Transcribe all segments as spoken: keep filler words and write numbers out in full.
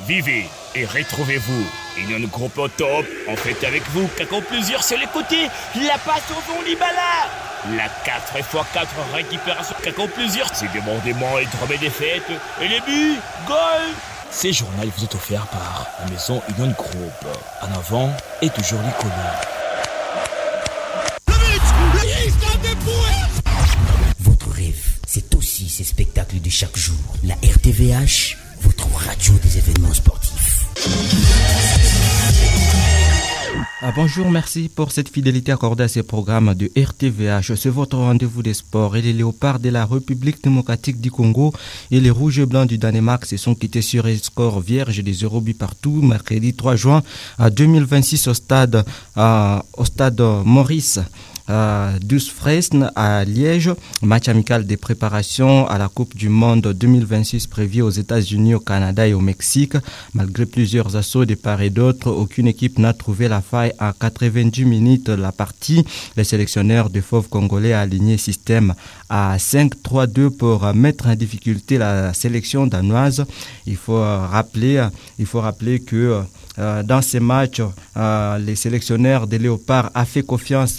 Vivez et retrouvez-vous. Union Groupe au top, en fait avec vous, Kako plusieurs sur les côtés, la passe au fond Libala. La quatre fois quatre récupération, Kako plusieurs, c'est débordement et remets des fêtes, et les buts, goal. Ces journaux vous est offert par la maison Union Groupe. En avant et toujours l'icône. Votre rêve, c'est aussi ces spectacles de chaque jour. La R T V H, votre radio des événements sportifs. Ah, bonjour, merci pour cette fidélité accordée à ces programmes de R T V H. C'est votre rendez-vous des sports. Et les léopards de la République démocratique du Congo et les rouges et blancs du Danemark se sont quittés sur un score vierge des zéro but partout mercredi trois juin deux mille vingt-six au stade, euh, au stade Maurice. Euh, douze Fresnes à Liège, match amical de préparation à la Coupe du Monde deux mille vingt-six prévu aux États-Unis, au Canada et au Mexique. Malgré plusieurs assauts de part et d'autre, aucune équipe n'a trouvé la faille à quatre-vingt-dix minutes de la partie. Les sélectionneurs de Fauves congolais a aligné système à cinq trois deux pour mettre en difficulté la sélection danoise. Il faut rappeler, il faut rappeler que euh, dans ces matchs, euh, les sélectionneurs des Léopards a fait confiance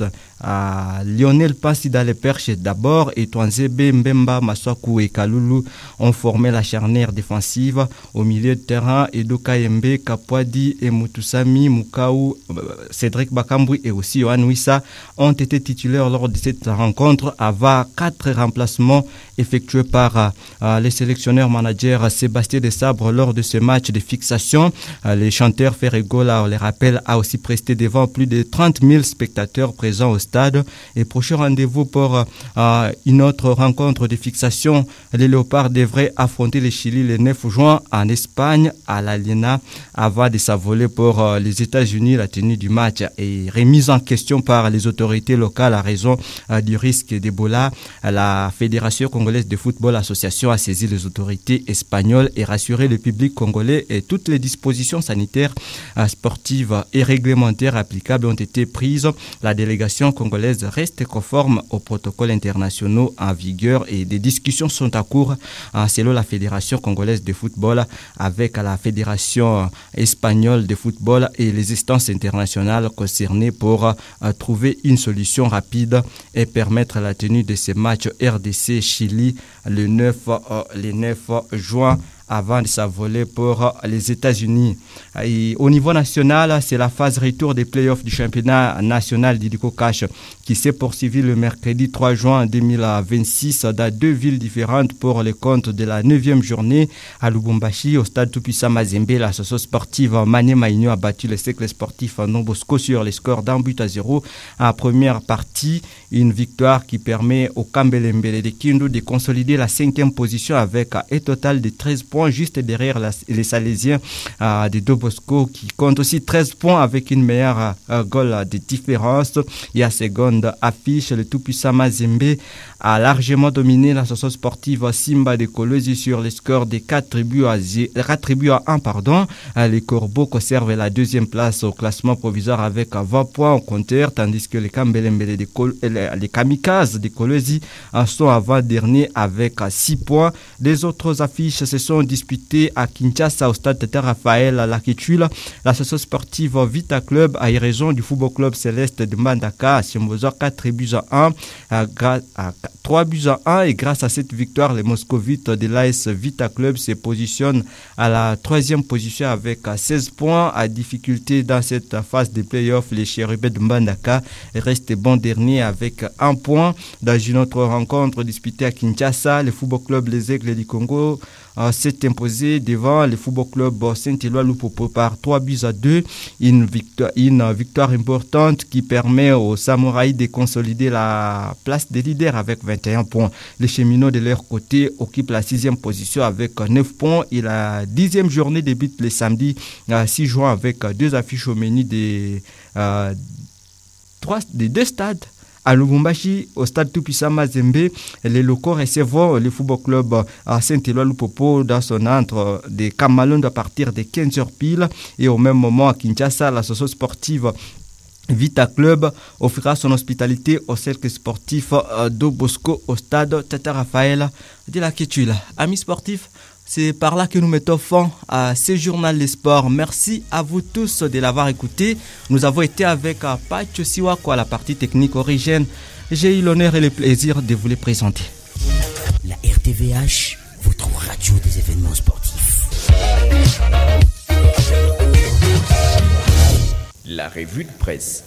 à Lionel Passi dans les perches d'abord et Twanzebe Mbemba, Maswaku et Kalulu ont formé la charnière défensive. Au milieu de terrain, Edo Kayembe, Kapwadi et Mutusami Mukau, Cédric Bakambui et aussi Yohan Wissa ont été titulaires lors de cette rencontre avant quatre remplacements effectués par euh, les sélectionneurs managers Sébastien Desabre lors de ce match de fixation. Euh, les chanteurs Ferregola, on les rappelle, a aussi presté devant plus de trente mille spectateurs présents au stade. Et prochain rendez-vous pour euh, une autre rencontre de fixation. Les Léopards devraient affronter le Chili le neuf juin en Espagne à l'Aliena avant de s'envoler pour euh, les États-Unis. La tenue du match est remise en question par les autorités locales à raison euh, du risque d'Ebola. La Fédération congolaise de football association a saisi les autorités espagnoles et rassuré le public congolais et toutes les dispositions sanitaires, euh, sportives et réglementaires applicables ont été prises. La délégation congolaise reste conforme aux protocoles internationaux en vigueur et des discussions sont en cours hein, selon la Fédération congolaise de football avec la Fédération espagnole de football et les instances internationales concernées pour euh, trouver une solution rapide et permettre la tenue de ces matchs R D C-Chili le neuf, euh, le neuf juin avant de s'envoler pour les États-Unis. Et au niveau national, c'est la phase retour des playoffs du championnat national d'Idiko Cash qui s'est poursuivi le mercredi trois juin deux mille vingt-six dans deux villes différentes pour les comptes de la neuvième journée à Lubumbashi, au stade Tout-Puissant Mazembe. L'association sportive Mané Maïnio a battu le cercle sportif Nombosco sur les scores d'un but à zéro en première partie. Une victoire qui permet au Kambelembele de Kindu de consolider la cinquième position avec un total de treize points juste derrière la, les Salésiens euh, de Dobosco qui compte aussi treize points avec une meilleure euh, goal de différence. Et à seconde affiche, le tout-puissant Mazembe a largement dominé l'association sportive Simba de Kolwezi sur les scores de quatre buts à un. Pardon. Euh, les Corbeaux conservent la deuxième place au classement provisoire avec vingt points au compteur, tandis que les Kambelembele de Kol, les, les Kamikazes de Kolwezi en sont avant-derniers avec six points. Les autres affiches se sont disputées à Kinshasa au stade Tata Raphaël à la Ketula. L'association sportive Vita Club a eu raison du Football Club Céleste de Mbandaka à Simozo quatre buts à un, à, à trois buts à un, et grâce à cette victoire, les Moscovites de l'A S Vita Club se positionnent à la troisième position avec seize points. À difficulté dans cette phase de play-off, les Chérubins de Mbandaka restent bon dernier avec un point. Dans une autre rencontre disputée à Kinshasa, le Football Club Les Aigles du Congo euh, s'est imposé devant le Football Club Saint-Éloi Lupopo par trois buts à deux. Une victoire, une victoire importante qui permet aux Samouraïs de consolider la place des leaders avec vingt et un points. Les Cheminots de leur côté occupent la sixième position avec neuf points et la dixième journée débute le samedi six juin avec deux affiches au menu des, euh, trois, des deux stades. À Lubumbashi, au stade Tout-Puissant Mazembe, les locaux recevront le football club à Saint-Éloi Lupopo dans son entre des Kamalound à partir de quinze heures pile. Et au même moment, à Kinshasa, l'association sportive Vita Club offrira son hospitalité au cercle sportif de Bosco au stade Tata Raphaël de la Ketula. Amis sportifs, C'est par là que nous mettons fin à ce journal des sports. Merci à vous tous de l'avoir écouté. Nous avons été avec Pacho Siwako à la partie technique origine. J'ai eu l'honneur et le plaisir de vous les présenter. La R T V H, votre radio des événements sportifs. La revue de presse.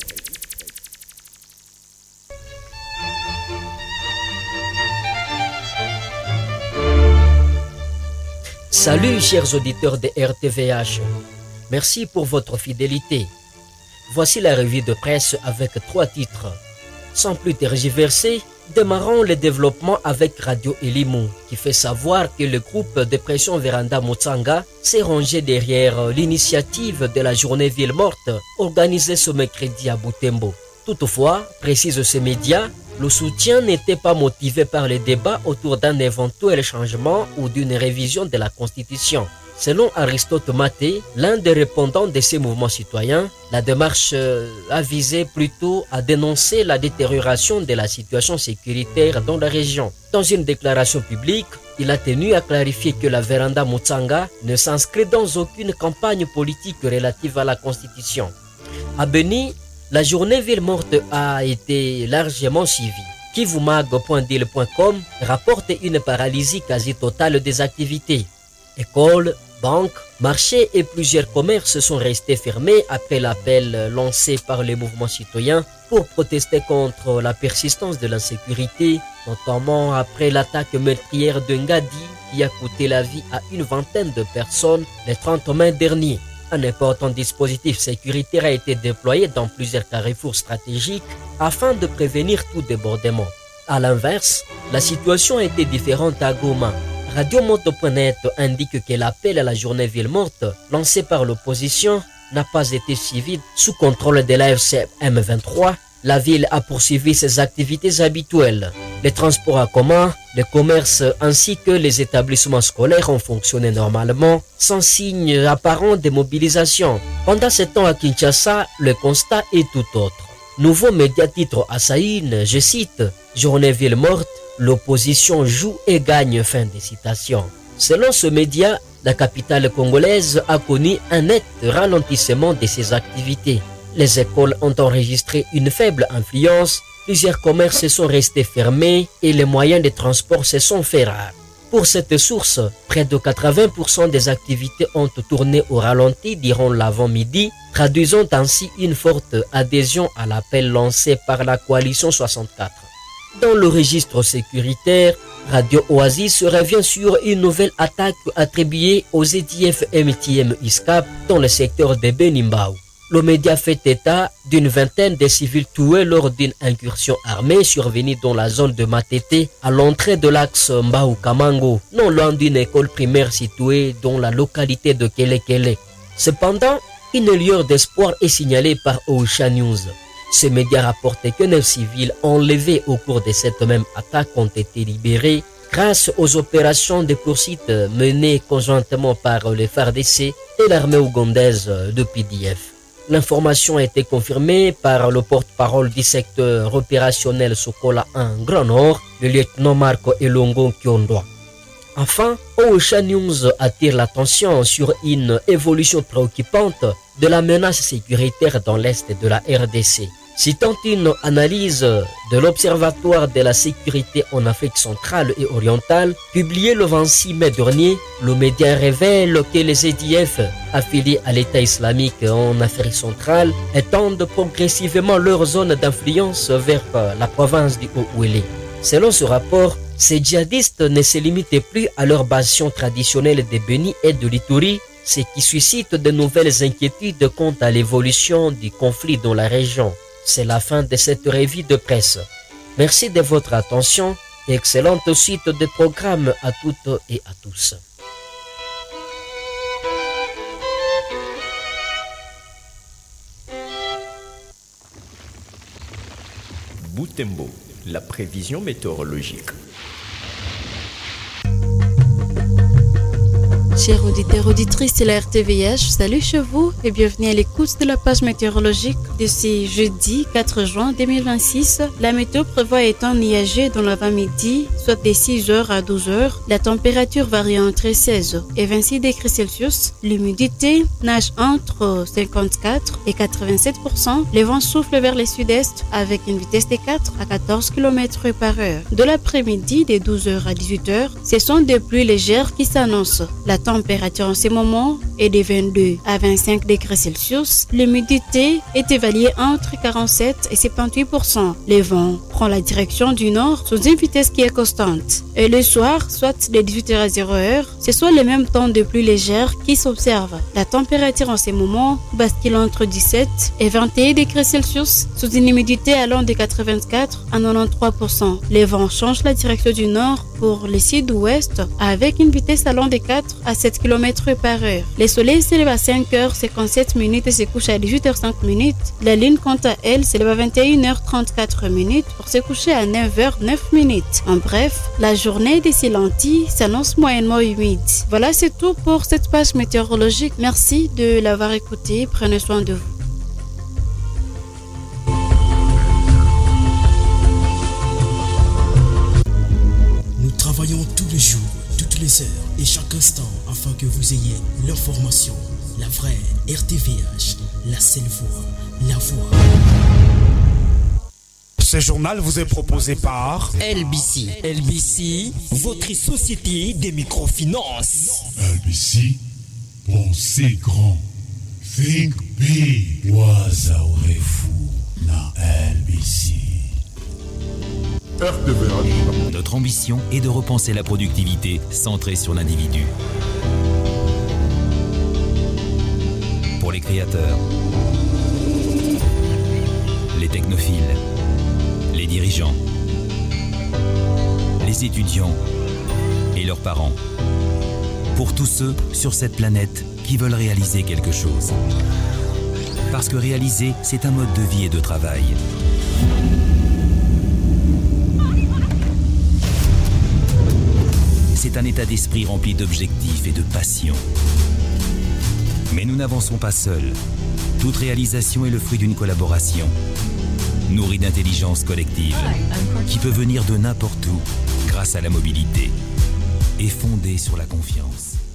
Salut chers auditeurs de R T V H, merci pour votre fidélité. Voici la revue de presse avec trois titres. Sans plus tergiverser, démarrons le développement avec Radio Elimou, qui fait savoir que le groupe de pression Véranda Mutsanga s'est rangé derrière l'initiative de la journée Ville Morte organisée ce mercredi à Butembo. Toutefois, précise ce média, le soutien n'était pas motivé par les débats autour d'un éventuel changement ou d'une révision de la Constitution. Selon Aristote Maté, l'un des répondants de ces mouvements citoyens, la démarche a visé plutôt à dénoncer la détérioration de la situation sécuritaire dans la région. Dans une déclaration publique, il a tenu à clarifier que la Véranda Mutsanga ne s'inscrit dans aucune campagne politique relative à la Constitution. À Beni, la journée Ville Morte a été largement suivie. Kivumag point deal point com rapporte une paralysie quasi totale des activités. Écoles, banques, marchés et plusieurs commerces sont restés fermés après l'appel lancé par les mouvements citoyens pour protester contre la persistance de l'insécurité, notamment après l'attaque meurtrière de Ngadi qui a coûté la vie à une vingtaine de personnes le trente mai dernier. Un important dispositif sécuritaire a été déployé dans plusieurs carrefours stratégiques afin de prévenir tout débordement. A l'inverse, la situation a été différente à Goma. Radio Moto point net indique que l'appel à la journée Ville Morte lancé par l'opposition n'a pas été suivi sous contrôle de l'A F C M vingt-trois. La ville a poursuivi ses activités habituelles. Les transports en commun, le commerce ainsi que les établissements scolaires ont fonctionné normalement sans signe apparent de mobilisation. Pendant ce temps à Kinshasa, le constat est tout autre. Nouveau média titre à Saïn, je cite, « Journée Ville Morte, l'opposition joue et gagne », fin de citation. Selon ce média, la capitale congolaise a connu un net ralentissement de ses activités. Les écoles ont enregistré une faible influence, plusieurs commerces sont restés fermés et les moyens de transport se sont fait rares. Pour cette source, près de quatre-vingts pour cent des activités ont tourné au ralenti durant l'avant-midi, traduisant ainsi une forte adhésion à l'appel lancé par la coalition soixante-quatre. Dans le registre sécuritaire, Radio Oasis revient sur une nouvelle attaque attribuée aux E D F M T M ISCAP dans le secteur de Benimbao. Le média fait état d'une vingtaine de civils tués lors d'une incursion armée survenue dans la zone de Matete à l'entrée de l'axe Mbao-Kamango, non loin d'une école primaire située dans la localité de Kelekele. Cependant, une lueur d'espoir est signalée par Oisha News. Ce média rapporte que neuf civils enlevés au cours de cette même attaque ont été libérés grâce aux opérations de poursuite menées conjointement par le F A R D C et l'armée ougandaise de P D F. L'information a été confirmée par le porte-parole du secteur opérationnel Sokola un Grand Nord, le lieutenant Marco Elongo Kiondwa. Enfin, Oisha News attire l'attention sur une évolution préoccupante de la menace sécuritaire dans l'Est de la R D C. Citant une analyse de l'Observatoire de la sécurité en Afrique centrale et orientale, publiée le vingt-six mai dernier, le média révèle que les E D F affiliés à l'État islamique en Afrique centrale étendent progressivement leur zone d'influence vers la province du Haut-Ouélé. Selon ce rapport, ces djihadistes ne se limitent plus à leur bastion traditionnelle de Beni et de l'Ituri, ce qui suscite de nouvelles inquiétudes quant à l'évolution du conflit dans la région. C'est la fin de cette revue de presse. Merci de votre attention et excellente suite de programmes à toutes et à tous. Butembo, la prévision météorologique. Chers auditeurs, auditrices de la R T V H, salut chez vous et bienvenue à l'écoute de la page météorologique de ce jeudi quatre juin deux mille vingt-six. La météo prévoit un temps nuageux dans l'avant-midi, soit de six heures à douze heures. La température varie entre seize et vingt-six degrés Celsius. L'humidité nage entre cinquante-quatre et quatre-vingt-sept pour cent. Le vent souffle vers le sud-est avec une vitesse de quatre à quatorze kilomètres par heure. De l'après-midi, de douze heures à dix-huit heures, ce sont des pluies légères qui s'annoncent. La température en ce moment est de vingt-deux à vingt-cinq degrés Celsius. L'humidité est évaluée entre quarante-sept et soixante-dix pour cent. Le vent prend la direction du nord sous une vitesse qui est constante. Et le soir, soit de dix-huit heures à zéro heure, ce sont les mêmes temps de pluie légère qui s'observent. La température en ce moment bascule entre dix-sept et vingt et un degrés Celsius sous une humidité allant de quatre-vingt-quatre à quatre-vingt-treize pour cent. Le vent change la direction du nord pour le sud-ouest avec une vitesse allant de quatre à sept kilomètres par heure. Le soleil s'élève à cinq heures cinquante-sept minutes et se couche à dix-huit heures cinq minutes. La lune, quant à elle, s'élève à vingt et une heures trente-quatre minutes pour se coucher à neuf heures neuf minutes. En bref, la journée des lentilles s'annonce moyennement humide. Voilà, c'est tout pour cette page météorologique. Merci de l'avoir écouté. Prenez soin de vous. Nous travaillons tous les jours, toutes les heures et chaque instant afin que vous ayez l'information, la vraie R T V H, la seule voix, la voix. Ce journal vous est proposé par L B C. L B C, votre société des microfinances. L B C, pensez grand. Think big. Wazaourefu na L B C. R T V H. Notre ambition est de repenser la productivité centrée sur l'individu. Pour les créateurs, les technophiles, les dirigeants, les étudiants et leurs parents. Pour tous ceux sur cette planète qui veulent réaliser quelque chose. Parce que réaliser, c'est un mode de vie et de travail. C'est un état d'esprit rempli d'objectifs et de passion. Mais nous n'avançons pas seuls. Toute réalisation est le fruit d'une collaboration, nourrie d'intelligence collective, qui peut venir de n'importe où grâce à la mobilité et fondée sur la confiance.